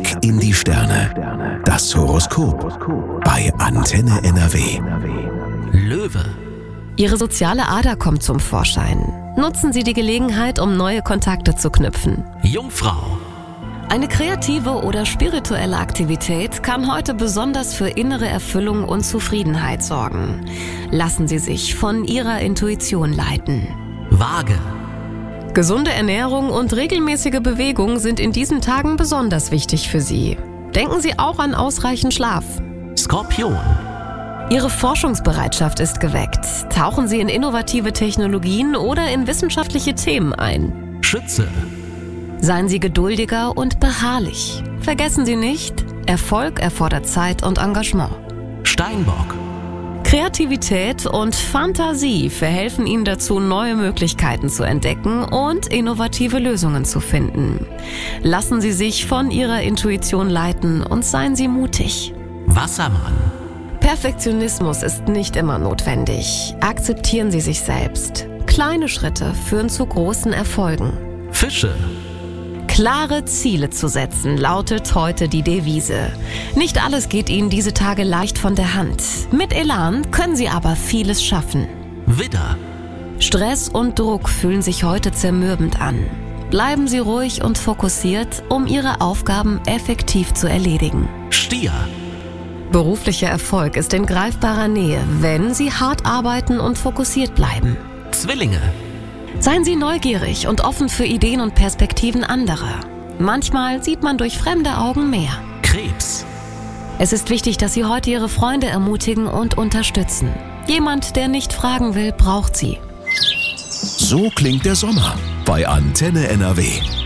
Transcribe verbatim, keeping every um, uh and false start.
Blick in die Sterne. Das Horoskop bei Antenne N R W. Löwe. Ihre soziale Ader kommt zum Vorschein. Nutzen Sie die Gelegenheit, um neue Kontakte zu knüpfen. Jungfrau. Eine kreative oder spirituelle Aktivität kann heute besonders für innere Erfüllung und Zufriedenheit sorgen. Lassen Sie sich von Ihrer Intuition leiten. Waage. Gesunde Ernährung und regelmäßige Bewegung sind in diesen Tagen besonders wichtig für Sie. Denken Sie auch an ausreichend Schlaf. Skorpion. Ihre Forschungsbereitschaft ist geweckt. Tauchen Sie in innovative Technologien oder in wissenschaftliche Themen ein. Schütze. Seien Sie geduldiger und beharrlich. Vergessen Sie nicht, Erfolg erfordert Zeit und Engagement. Steinbock. Kreativität und Fantasie verhelfen Ihnen dazu, neue Möglichkeiten zu entdecken und innovative Lösungen zu finden. Lassen Sie sich von Ihrer Intuition leiten und seien Sie mutig. Wassermann. Perfektionismus ist nicht immer notwendig. Akzeptieren Sie sich selbst. Kleine Schritte führen zu großen Erfolgen. Fische. Klare Ziele zu setzen, lautet heute die Devise. Nicht alles geht Ihnen diese Tage leicht von der Hand. Mit Elan können Sie aber vieles schaffen. Widder. Stress und Druck fühlen sich heute zermürbend an. Bleiben Sie ruhig und fokussiert, um Ihre Aufgaben effektiv zu erledigen. Stier. Beruflicher Erfolg ist in greifbarer Nähe, wenn Sie hart arbeiten und fokussiert bleiben. Zwillinge. Seien Sie neugierig und offen für Ideen und Perspektiven anderer. Manchmal sieht man durch fremde Augen mehr. Krebs. Es ist wichtig, dass Sie heute Ihre Freunde ermutigen und unterstützen. Jemand, der nicht fragen will, braucht Sie. So klingt der Sommer bei Antenne N R W.